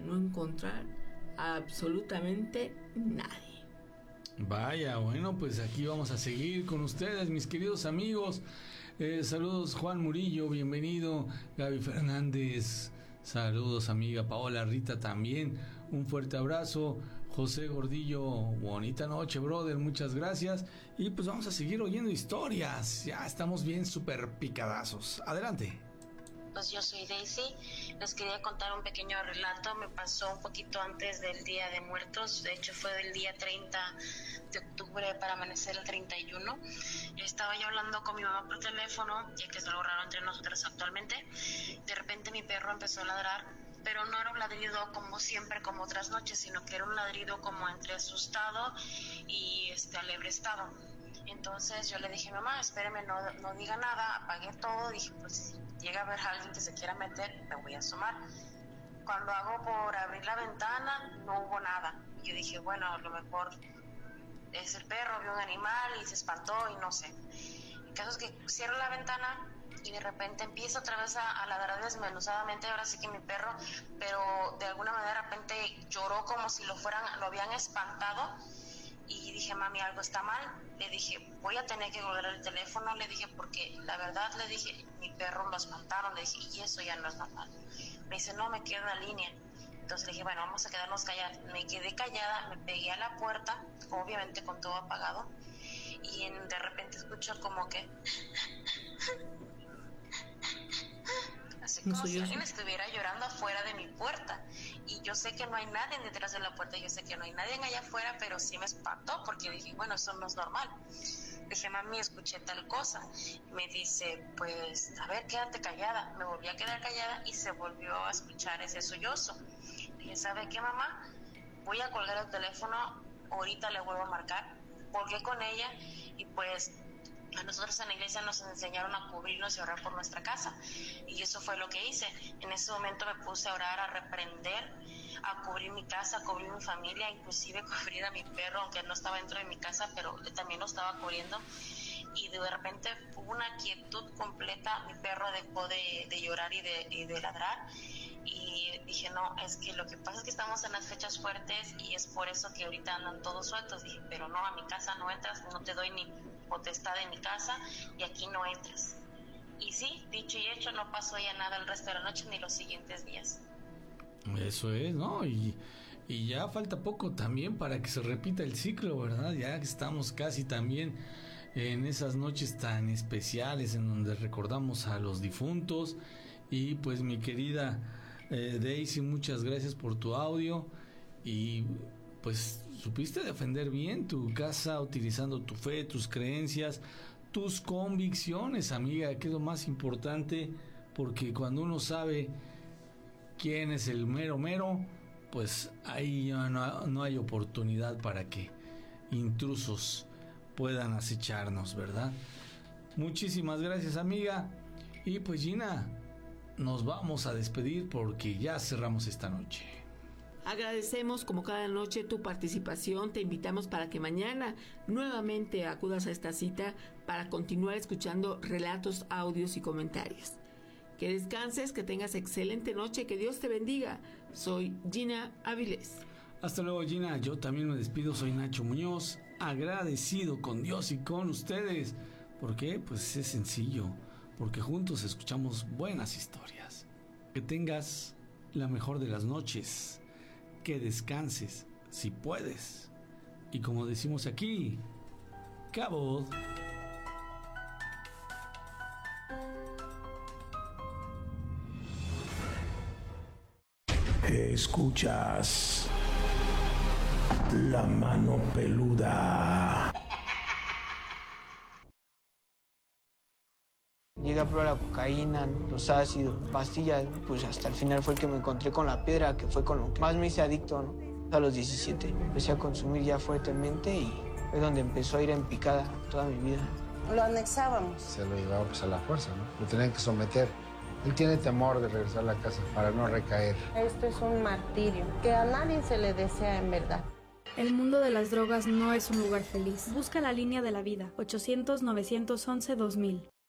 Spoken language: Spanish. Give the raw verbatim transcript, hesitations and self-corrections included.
no encontrar a absolutamente nadie. Vaya, bueno, pues aquí vamos a seguir con ustedes, mis queridos amigos. Eh, saludos Juan Murillo, bienvenido. Gaby Fernández, saludos amiga Paola, Rita también, un fuerte abrazo. José Gordillo, bonita noche, brother, muchas gracias. Y pues vamos a seguir oyendo historias, ya estamos bien súper picadazos. Adelante. Pues yo soy Daisy, les quería contar un pequeño relato. Me pasó un poquito antes del Día de Muertos, de hecho fue del día treinta de octubre para amanecer el treinta y uno. Estaba yo hablando con mi mamá por teléfono, ya que es algo raro entre nosotros actualmente. De repente mi perro empezó a ladrar, pero no era un ladrido como siempre, como otras noches, sino que era un ladrido como entre asustado y este alebrestado. Entonces yo le dije, mamá, espéreme, no, no diga nada, apagué todo. Dije, pues si llega a ver a alguien que se quiera meter, me voy a asomar. Cuando hago por abrir la ventana, no hubo nada. Y yo dije, bueno, a lo mejor es el perro, vio un animal y se espantó y no sé. El caso es que cierro la ventana y de repente empieza otra vez a, a ladrar desmenuzadamente, ahora sí que mi perro, pero de alguna manera de repente lloró como si lo fueran, lo habían espantado. Y dije, mami, algo está mal. Le dije, voy a tener que colgar el teléfono. Le dije, porque la verdad, le dije, mi perro lo espantaron. Le dije, y eso ya no es normal. Me dice, no, me quedo en la línea. Entonces le dije, bueno, vamos a quedarnos callados. Me quedé callada, me pegué a la puerta, obviamente con todo apagado. Y en, de repente escucho como que... así como si alguien estuviera llorando afuera de mi puerta. Y yo sé que no hay nadie detrás de la puerta, yo sé que no hay nadie allá afuera, pero sí me espantó porque dije, bueno, eso no es normal. Dije, mami, escuché tal cosa. Me dice, pues, a ver, quédate callada. Me volví a quedar callada y se volvió a escuchar ese sollozo. Dije, ¿sabe qué, mamá? Voy a colgar el teléfono, ahorita le vuelvo a marcar. Colgué con ella y pues... a nosotros en la iglesia nos enseñaron a cubrirnos y orar por nuestra casa, y eso fue lo que hice. En ese momento me puse a orar, a reprender, a cubrir mi casa, a cubrir mi familia, inclusive cubrir a mi perro, aunque no estaba dentro de mi casa, pero también lo estaba cubriendo. Y de repente hubo una quietud completa, mi perro dejó de, de llorar y de, y de ladrar, y dije, no, es que lo que pasa es que estamos en las fechas fuertes y es por eso que ahorita andan todos sueltos. Dije, pero no, a mi casa no entras, no te doy ni potestad en mi casa y aquí no entras. Y sí, dicho y hecho, no pasó ya nada el resto de la noche ni los siguientes días. Eso es, ¿no? Y, y ya falta poco también para que se repita el ciclo, ¿verdad? Ya estamos casi también en esas noches tan especiales en donde recordamos a los difuntos. Y pues mi querida eh, Daisy, muchas gracias por tu audio. Y pues supiste defender bien tu casa utilizando tu fe, tus creencias, tus convicciones, amiga, que es lo más importante, porque cuando uno sabe quién es el mero mero, pues ahí ya no, no hay oportunidad para que intrusos puedan acecharnos, ¿verdad? Muchísimas gracias, amiga. Y pues Gina, nos vamos a despedir porque ya cerramos esta noche. Agradecemos como cada noche tu participación, te invitamos para que mañana nuevamente acudas a esta cita para continuar escuchando relatos, audios y comentarios. Que descanses, que tengas excelente noche, que Dios te bendiga. Soy Gina Avilés. Hasta luego, Gina. Yo también me despido, soy Nacho Muñoz, agradecido con Dios y con ustedes. ¿Por qué? Pues es sencillo, porque juntos escuchamos buenas historias. Que tengas la mejor de las noches, que descanses, si puedes. Y como decimos aquí, Cabo. Escuchas La Mano Peluda. Llegué a probar la cocaína, los ácidos, pastillas, pues hasta el final fue el que me encontré con la piedra, que fue con lo que más me hice adicto, ¿no? A los diecisiete empecé a consumir ya fuertemente y fue donde empezó a ir en picada toda mi vida. Lo anexábamos. Se lo llevaba pues a la fuerza, ¿no? Lo tenían que someter. Él tiene temor de regresar a la casa para no recaer. Esto es un martirio que a nadie se le desea en verdad. El mundo de las drogas no es un lugar feliz. Busca la línea de la vida. ochocientos, novecientos once, dos mil.